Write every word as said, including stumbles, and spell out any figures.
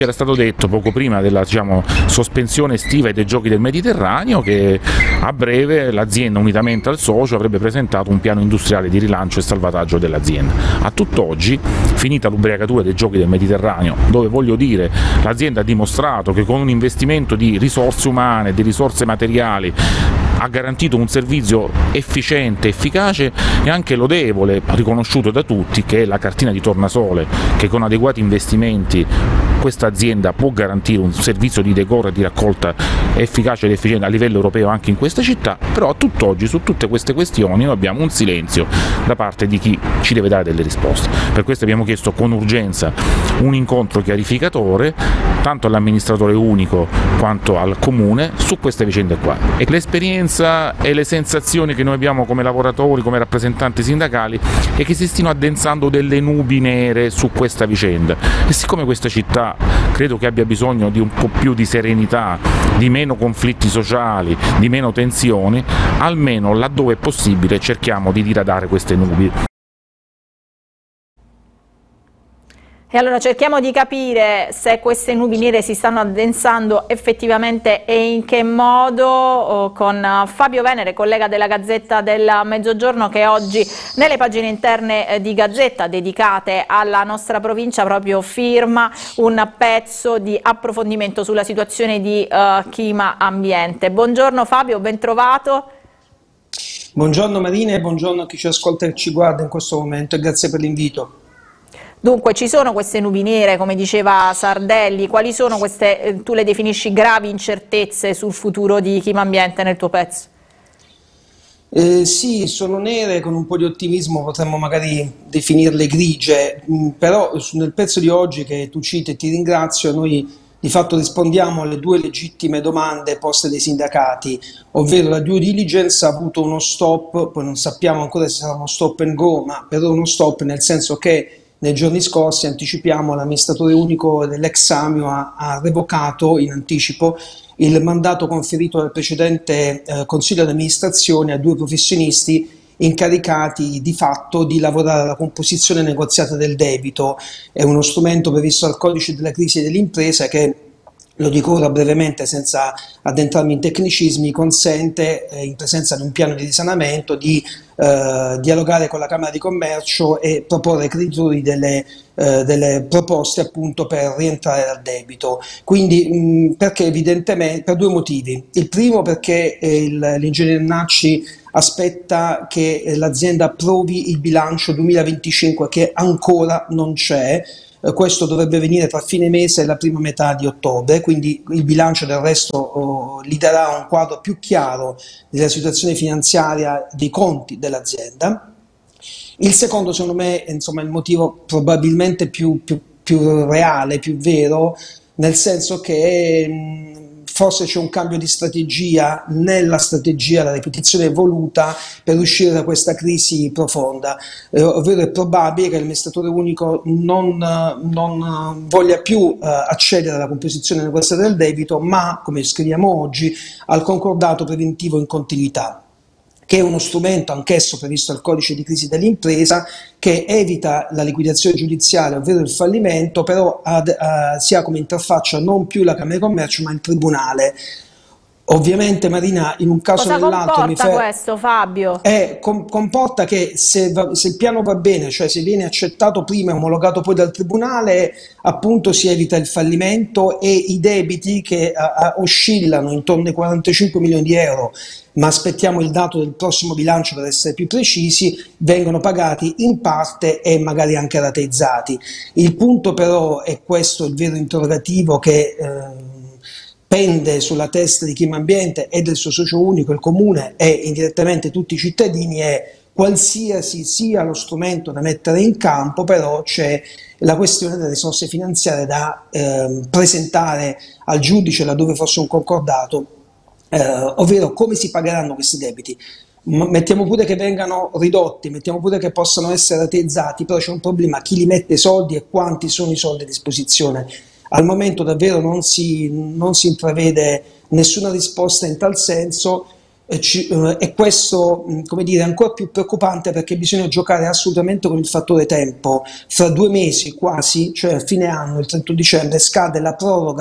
Era stato detto poco prima della diciamo, sospensione estiva e dei giochi del Mediterraneo che a breve l'azienda, unitamente al socio, avrebbe presentato un piano industriale di rilancio e salvataggio dell'azienda. A tutt'oggi, finita l'ubriacatura dei giochi del Mediterraneo, dove voglio dire l'azienda ha dimostrato che con un investimento di risorse umane, di risorse materiali, ha garantito un servizio efficiente, efficace e anche lodevole, riconosciuto da tutti, che è la cartina di tornasole, che con adeguati investimenti questa azienda può garantire un servizio di decoro e di raccolta efficace ed efficiente a livello europeo anche in questa città, però a tutt'oggi su tutte queste questioni noi abbiamo un silenzio da parte di chi ci deve dare delle risposte. Per questo abbiamo chiesto con urgenza un incontro chiarificatore tanto all'amministratore unico quanto al comune su queste vicende qua. E l'esperienza e le sensazioni che noi abbiamo come lavoratori, come rappresentanti sindacali, è che si stiano addensando delle nubi nere su questa vicenda, e siccome questa città credo che abbia bisogno di un po' più di serenità, di meno conflitti sociali, di meno tensioni, almeno laddove è possibile cerchiamo di diradare queste nubi. E allora cerchiamo di capire se queste nubi nere si stanno addensando effettivamente e in che modo, oh, con Fabio Venere, collega della Gazzetta del Mezzogiorno, che oggi nelle pagine interne eh, di Gazzetta dedicate alla nostra provincia proprio firma un pezzo di approfondimento sulla situazione di uh, clima ambiente. Buongiorno Fabio, ben trovato. Buongiorno Marina e buongiorno a chi ci ascolta e ci guarda in questo momento e grazie per l'invito. Dunque ci sono queste nubi nere, come diceva Sardelli, quali sono queste, eh, tu le definisci gravi incertezze sul futuro di clima ambiente nel tuo pezzo? Eh, sì, sono nere, con un po' di ottimismo potremmo magari definirle grigie, mh, però nel pezzo di oggi che tu citi e ti ringrazio, noi di fatto rispondiamo alle due legittime domande poste dai sindacati, ovvero la due diligence ha avuto uno stop, poi non sappiamo ancora se sarà uno stop and go, ma per uno stop nel senso che nei giorni scorsi, anticipiamo, l'amministratore unico dell'ex Samio ha, ha revocato in anticipo il mandato conferito dal precedente eh, consiglio di amministrazione a due professionisti incaricati di fatto di lavorare alla composizione negoziata del debito. È uno strumento previsto dal codice della crisi dell'impresa che, lo dico ora brevemente senza addentrarmi in tecnicismi, consente eh, in presenza di un piano di risanamento di eh, dialogare con la Camera di Commercio e proporre ai creditori delle, eh, delle proposte appunto per rientrare dal debito. Quindi mh, perché evidentemente per due motivi. Il primo perché eh, l'ingegnere Nacci aspetta che eh, l'azienda approvi il bilancio duemilaventicinque che ancora non c'è. Questo dovrebbe venire tra fine mese e la prima metà di ottobre, quindi il bilancio del resto oh, gli darà un quadro più chiaro della situazione finanziaria dei conti dell'azienda. Il secondo, secondo me, insomma, è il motivo probabilmente più, più, più reale, più vero, nel senso che mh, forse c'è un cambio di strategia nella strategia, la ripetizione voluta per uscire da questa crisi profonda, eh, ovvero è probabile che l'amministratore unico non, non voglia più eh, accedere alla composizione negoziata del debito, ma, come scriviamo oggi, al concordato preventivo in continuità, che è uno strumento anch'esso previsto dal codice di crisi dell'impresa che evita la liquidazione giudiziale, ovvero il fallimento, però ad, uh, si ha come interfaccia non più la Camera di Commercio ma il Tribunale. Ovviamente Marina, in un caso o nell'altro... Cosa comporta questo, Fabio? Eh, com comporta che se, va, se il piano va bene, cioè se viene accettato prima e omologato poi dal Tribunale, appunto si evita il fallimento e i debiti che uh, uh, oscillano intorno ai quarantacinque milioni di euro, ma aspettiamo il dato del prossimo bilancio per essere più precisi, vengono pagati in parte e magari anche rateizzati. Il punto però, è questo il vero interrogativo che eh, pende sulla testa di Clima Ambiente e del suo socio unico, il comune e indirettamente tutti i cittadini, è qualsiasi sia lo strumento da mettere in campo, però c'è la questione delle risorse finanziarie da eh, presentare al giudice laddove fosse un concordato, eh, ovvero come si pagheranno questi debiti. Mettiamo pure che vengano ridotti, mettiamo pure che possano essere rateizzati, però c'è un problema: chi li mette i soldi e quanti sono i soldi a disposizione. Al momento davvero non si, non si intravede nessuna risposta in tal senso, E, ci, eh, e questo, mh, come dire, è ancora più preoccupante perché bisogna giocare assolutamente con il fattore tempo. Fra due mesi quasi, cioè a fine anno, il trentuno dicembre, scade la proroga